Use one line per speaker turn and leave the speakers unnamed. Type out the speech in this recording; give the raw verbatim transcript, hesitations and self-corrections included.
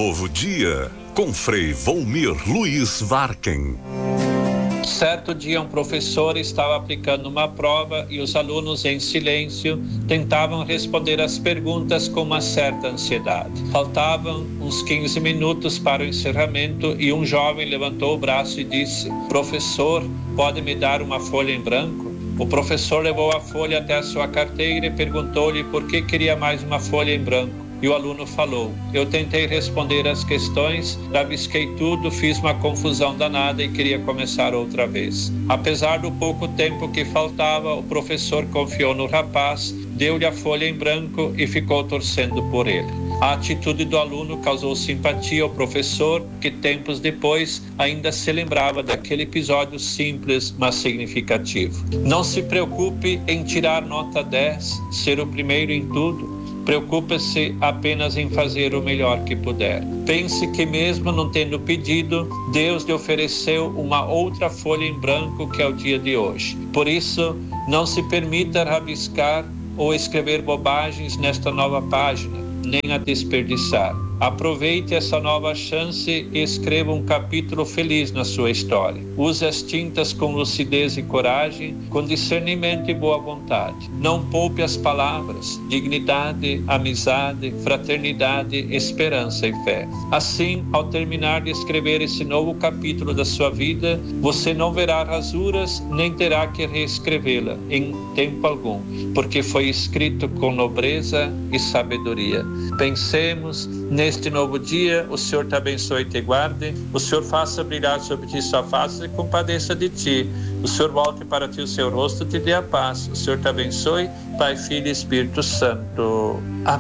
Novo dia, com Frei Volmir Luiz Varken.
Certo dia, um professor estava aplicando uma prova e os alunos, em silêncio, tentavam responder as perguntas com uma certa ansiedade. Faltavam uns quinze minutos para o encerramento e um jovem levantou o braço e disse: "Professor, pode me dar uma folha em branco?" O professor levou a folha até a sua carteira e perguntou-lhe por que queria mais uma folha em branco. E o aluno falou: "Eu tentei responder as questões, rabisquei tudo, fiz uma confusão danada e queria começar outra vez." Apesar do pouco tempo que faltava, o professor confiou no rapaz, deu-lhe a folha em branco e ficou torcendo por ele. A atitude do aluno causou simpatia ao professor, que tempos depois ainda se lembrava daquele episódio simples, mas significativo. Não se preocupe em tirar nota dez, ser o primeiro em tudo. Preocupe-se apenas em fazer o melhor que puder. Pense que mesmo não tendo pedido, Deus lhe ofereceu uma outra folha em branco que é o dia de hoje. Por isso, não se permita rabiscar ou escrever bobagens nesta nova página, nem a desperdiçar. Aproveite essa nova chance e escreva um capítulo feliz na sua história. Use as tintas com lucidez e coragem, com discernimento e boa vontade. Não poupe as palavras: dignidade, amizade, fraternidade, esperança e fé. Assim, ao terminar de escrever esse novo capítulo da sua vida, você não verá rasuras nem terá que reescrevê-la em tempo algum, porque foi escrito com nobreza e sabedoria. Pensemos neste novo dia. O Senhor te abençoe e te guarde. O Senhor faça brilhar sobre ti sua face e compadeça de ti. O Senhor volte para ti o seu rosto e te dê a paz. O Senhor te abençoe, Pai, Filho e Espírito Santo. Amém.